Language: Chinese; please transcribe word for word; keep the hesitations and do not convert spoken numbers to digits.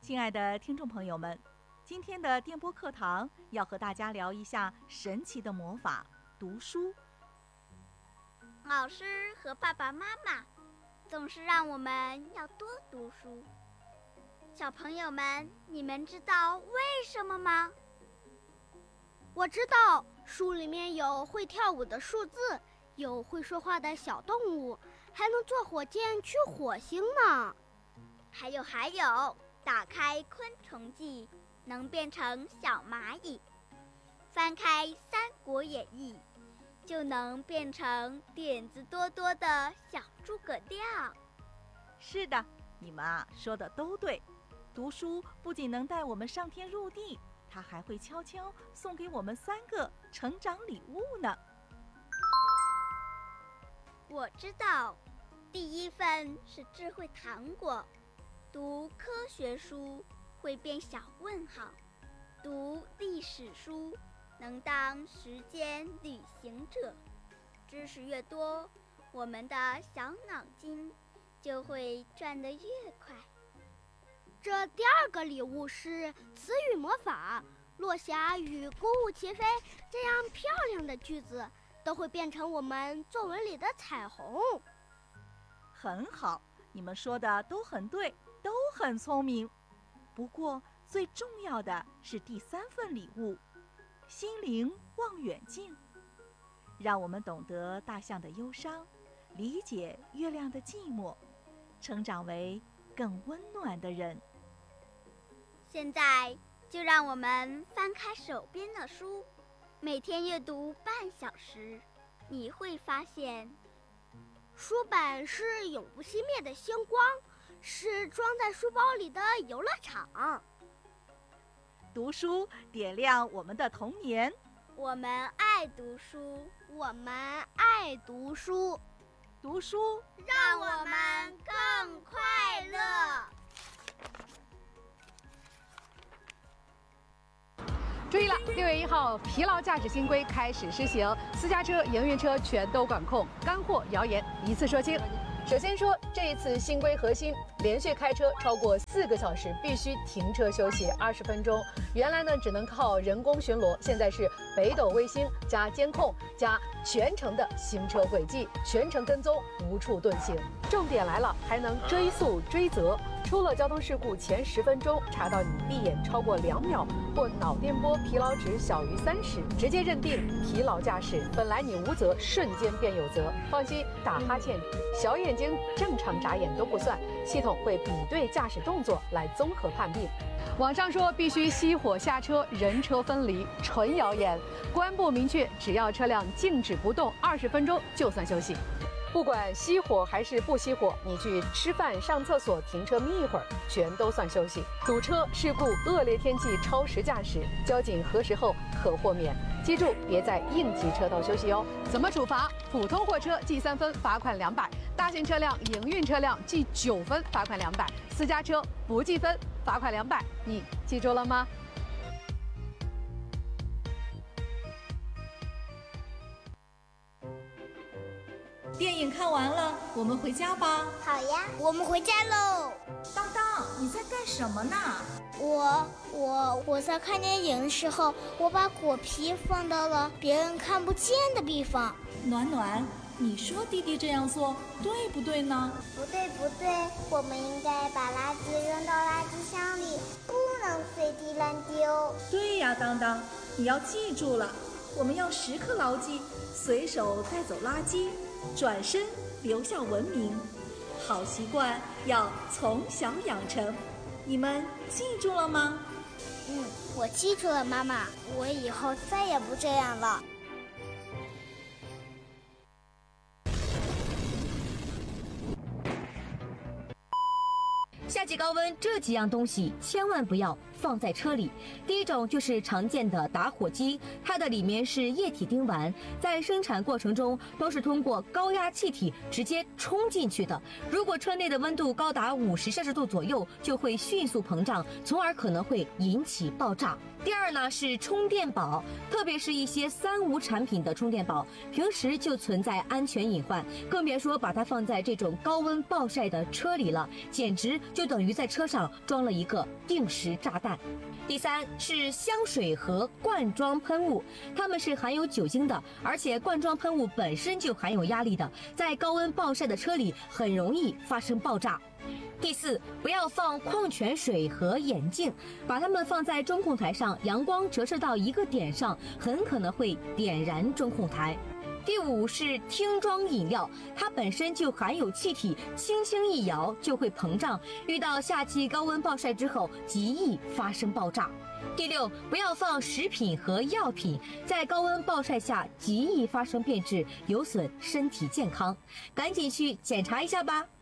亲爱的听众朋友们，今天的电波课堂要和大家聊一下神奇的魔法——读书。 老师和爸爸妈妈总是让我们要多读书。小朋友们，你们知道为什么吗？ 我知道，书里面有会跳舞的数字，有会说话的小动物，还能坐火箭去火星呢。 还有还有，打开《昆虫记》，能变成小蚂蚁；翻开《三国演义》，就能变成点子多多的小诸葛亮。 是的，你们啊说的都对。读书不仅能带我们上天入地，它还会悄悄送给我们三个成长礼物呢。 我知道，第一份是智慧糖果。读科学书会变小问号，读历史书能当时间旅行者。知识越多，我们的小脑筋就会转得越快。 这第二个礼物是词语魔法，落霞与孤鹜齐飞这样漂亮的句子都会变成我们作文里的彩虹。 很好，你们说的都很对，都很聪明。不过最重要的是第三份礼物——心灵望远镜，让我们懂得大象的忧伤，理解月亮的寂寞，成长为更温暖的人。 现在就让我们翻开手边的书，每天阅读半小时，你会发现， 书本是永不熄灭的星光，是装在书包里的游乐场。 读书点亮我们的童年， 我们爱读书， 我们爱读书， 读书让我们更快乐。 注意了，六月一号，疲劳驾驶新规开始施行，私家车、营运车全都管控，干货谣言一次说清。首先说，这一次新规核心，连续开车超过四个小时必须停车休息二十分钟。原来呢只能靠人工巡逻，现在是北斗卫星加监控加全程的行车轨迹，全程跟踪，无处遁形。重点来了，还能追诉追责。出了交通事故前十分钟查到你闭眼超过两秒或脑电波疲劳值小于三十，直接认定疲劳驾驶。本来你无责，瞬间便有责。放心，打哈欠、小眼睛正常眨眼都不算，系统会比对驾驶动作来综合判定。网上说必须熄火下车，人车分离，纯谣言。公安部明确，只要车辆静止不动二十分钟就算休息。不管熄火还是不熄火，你去吃饭、上厕所、停车眯一会儿，全都算休息。堵车、事故、恶劣天气、超时驾驶，交警核实后可豁免。记住，别在应急车道休息哦。怎么处罚？普通货车记三分，罚款两百；大型车辆、营运车辆记九分，罚款两百；私家车不记分，罚款两百。你记住了吗？ 电影看完了，我们回家吧。 好呀， 我们回家喽。 当当，你在干什么呢？ 我我我在看电影的时候，我把果皮放到了别人看不见的地方。 暖暖，你说弟弟这样做对不对呢？ 不对不对，我们应该把垃圾扔到垃圾箱里，不能随地乱丢。 对呀，当当，你要记住了，我们要时刻牢记，随手带走垃圾，转身留下文明。好习惯要从小养成，你们记住了吗？ 嗯，我记住了，妈妈，我以后再也不这样了。 夏季高温，这几样东西千万不要放在车里。第一种就是常见的打火机，它的里面是液体丁烷，在生产过程中都是通过高压气体直接冲进去的。如果车内的温度高达五十摄氏度左右，就会迅速膨胀，从而可能会引起爆炸。第二呢是充电宝，特别是一些三无产品的充电宝，平时就存在安全隐患，更别说把它放在这种高温暴晒的车里了，简直就等于在车上装了一个定时炸弹。第三是香水和罐装喷雾，它们是含有酒精的，而且罐装喷雾本身就含有压力的，在高温暴晒的车里很容易发生爆炸。第四，不要放矿泉水和眼镜，把它们放在中控台上，阳光折射到一个点上，很可能会点燃中控台。第五是听装饮料，它本身就含有气体，轻轻一摇就会膨胀，遇到夏季高温暴晒之后，极易发生爆炸。第六，不要放食品和药品，在高温暴晒下极易发生变质，有损身体健康，赶紧去检查一下吧。